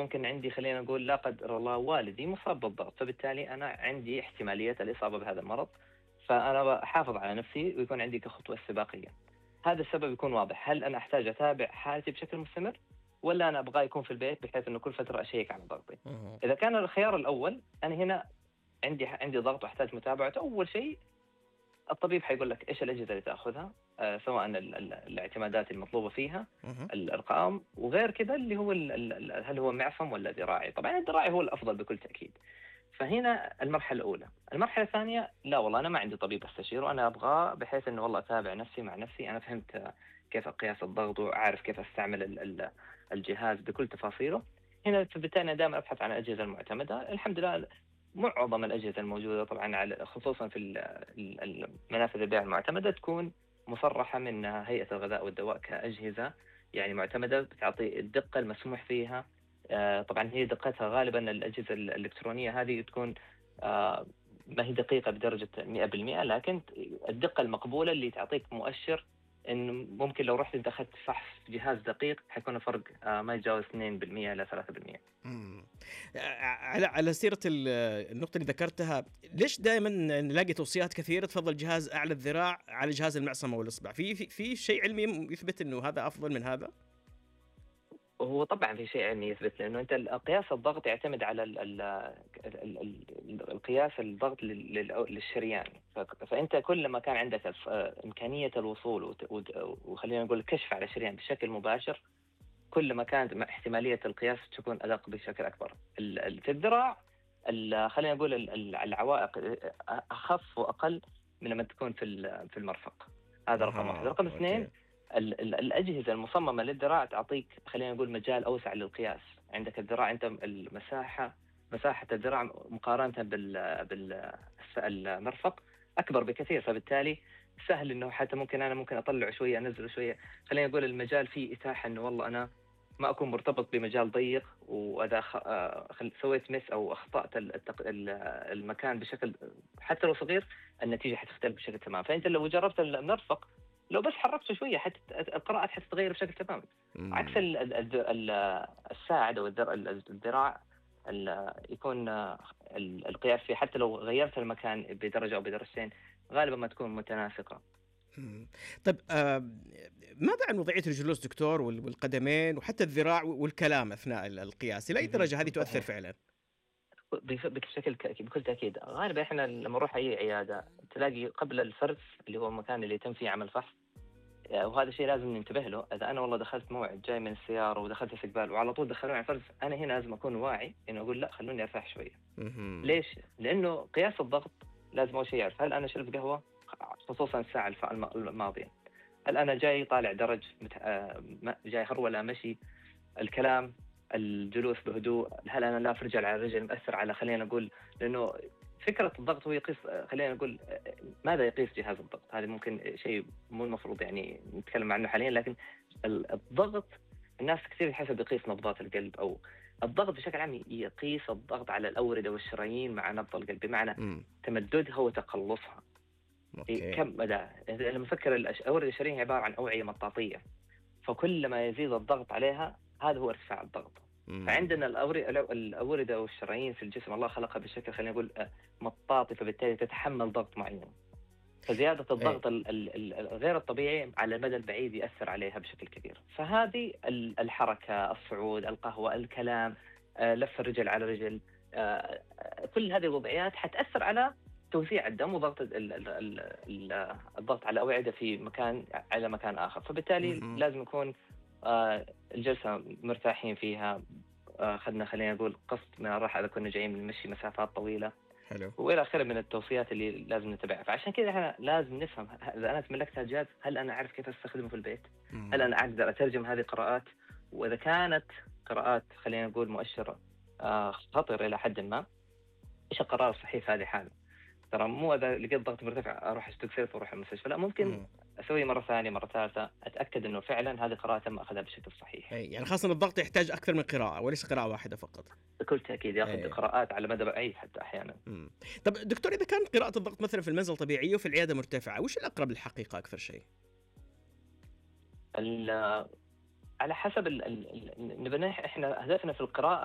ممكن عندي خلينا نقول لا قدر الله والدي مصاب بالضغط، فبالتالي أنا عندي احتمالية الإصابة بهذا المرض، فأنا بحافظ على نفسي ويكون عندي كخطوة استباقية. هذا السبب يكون واضح، هل أنا أحتاج أتابع حالتي بشكل مستمر ولا أنا أبغى يكون في البيت بحيث إنه كل فترة أشيك على ضغطي. اهم. إذا كان الخيار الأول أنا هنا عندي ضغط وأحتاج متابعة، أول شيء الطبيب حيقول لك إيش الأجهزة اللي تأخذها، سواء الاعتمادات المطلوبة فيها، اهم. الأرقام، وغير كذا اللي هو هل هو معصم ولا ذراعي. طبعا الذراعي هو الأفضل بكل تأكيد. فهنا المرحلة الأولى. المرحلة الثانية، لا والله أنا ما عندي طبيب أستشيره، أنا أبغى بحيث إنه والله أتابع نفسي مع نفسي، أنا فهمت كيف قياس الضغط وأعرف كيف أستعمل الجهاز بكل تفاصيله. هنا فبالتالي أنا دائما أبحث عن الأجهزة المعتمدة. الحمد لله معظم الأجهزة الموجودة طبعا خصوصا في منافذ البيع المعتمدة تكون مصرحة من هيئة الغذاء والدواء كأجهزة يعني معتمدة، بتعطي الدقة المسموح فيها. طبعا هي دقتها غالبا الأجهزة الإلكترونية هذه تكون آه، ما هي دقيقة بدرجة 100%، لكن الدقة المقبولة اللي تعطيك مؤشر إنه ممكن لو رحت أنت أخذت فحص جهاز دقيق حيكون الفرق ما يتجاوز 2% إلى 3%. إمم. على سيرة النقطة اللي ذكرتها، ليش دايمًا نلاقي توصيات كثيرة تفضّل جهاز أعلى الذراع على جهاز المعصم والإصبع؟ في شيء علمي يثبت إنه هذا أفضل من هذا؟ هو طبعًا في شيء علمي يثبت، لأنه أنت قياس الضغط يعتمد على القياس الضغط للشريان. فأنت كل ما كان عندك إمكانية الوصول وخلينا نقول الكشف على الشريان بشكل مباشر، كل ما كانت احتمالية القياس تكون أدق بشكل أكبر. في الذراع خلينا نقول العوائق أخف وأقل من لما تكون في المرفق. هذا رقم واحد. أها، رقم اثنين، أوكي. الأجهزة المصممة للذراع تعطيك خلينا نقول مجال أوسع للقياس. عندك الذراع أنت مساحة الذراع مقارنة بالمرفق أكبر بكثير، فبالتالي سهل إنه حتى ممكن أطلع شوية أنزل شوية. خلينا نقول المجال فيه إتاحة إنه والله أنا ما أكون مرتبط بمجال ضيق، وإذا سويت مس أو أخطأت المكان بشكل حتى لو صغير النتيجة حتختلف بشكل تمام. فأنت لو جربت المرفق لو بس حركته شوية القراءة حتتغير بشكل تمام. عكس إمم. الساعد أو الذراع يكون القياس فيه حتى لو غيرت المكان بدرجة أو بدرجتين غالبا ما تكون متناسقة. إمم. طيب ماذا عن وضعية الجلوس دكتور والقدمين وحتى الذراع والكلام أثناء القياس؟ إلى أي درجة هذه تؤثر صحيح. فعلًا؟ بكل تأكيد. غالبا إحنا لما نروح أي عيادة تلاقي قبل الفرز اللي هو المكان اللي يتم فيه عمل فحص، وهذا شيء لازم ننتبه له. إذا أنا والله دخلت موعد جاي من السيارة ودخلت استقبال وعلى طول دخلوني على فرز، أنا هنا لازم أكون واعي إنه أقول لا خلوني أرتاح شوية. اهم. ليش؟ لأنه قياس الضغط لازم أول شيء يعرف هل أنا شربت قهوة خصوصا الساعة الماضية، هل أنا جاي طالع درج جاي هرولة مشي، الكلام، الجلوس بهدوء، هل أنا لاف رجل على رجل مأثر على خلينا نقول. لأنه فكرة الضغط هو يقيس خلينا نقول ماذا يقيس جهاز الضغط. هذا ممكن شيء مو المفروض يعني نتكلم عنه حاليا، لكن الضغط الناس كثير حسب يقيس نبضات القلب أو الضغط بشكل عام يقيس الضغط على الأوردة والشرايين مع نبض القلب، بمعنى إمم. تمددها وتقلصها. أوكي. كم مدى لما نفكر الأوردة الشرايين عبارة عن أوعية مطاطية، فكل ما يزيد الضغط عليها هذا هو ارتفاع الضغط. إمم. فعندنا الأوردة والشرايين في الجسم الله خلقها بشكل خلينا نقول مطاطي، فبالتالي تتحمل ضغط معين. فزيادة إيه. الضغط غير الطبيعي على المدى البعيد يأثر عليها بشكل كبير. فهذه الحركة، الصعود، القهوة، الكلام، لف الرجل على رجل، كل هذه الوضعيات حتأثر على توزيع الدم وضغط الضغط على الأوعية في مكان على مكان آخر. فبالتالي اهم. لازم يكون الجلسة مرتاحين فيها، أخذنا خلينا نقول قسط من الراحة إذا كنا جايين من المشي مسافات طويلة حلو. وإلى آخره من التوصيات اللي لازم نتبعها. فعشان كذا إحنا لازم نفهم إذا أنا تملكت الجهاز هل أنا أعرف كيف أستخدمه في البيت؟ هل إمم. أنا أقدر أترجم هذه القراءات؟ وإذا كانت قراءات خلينا نقول مؤشر خطر إلى حد ما، إيش القرار الصحيح في هذه الحالة؟ ترى مو إذا لقيت ضغط مرتفع أروح أستغفر وأروح المستشفى، لا، ممكن إمم. أسوي مرة ثانية مرة ثالثة أتأكد إنه فعلا هذه القراءة تم أخذها بشكل صحيح. أي يعني خاصة الضغط يحتاج أكثر من قراءة وليس قراءة واحدة فقط. بكل تأكيد ياخذ إيه. قراءات على مدى بعيد حتى أحيانا. إمم. طب دكتور إذا كانت قراءة الضغط مثلًا في المنزل طبيعية وفي العيادة مرتفعة، وش الأقرب للحقيقة أكثر شيء؟ على حسب نبي إحنا هدفنا في القراءة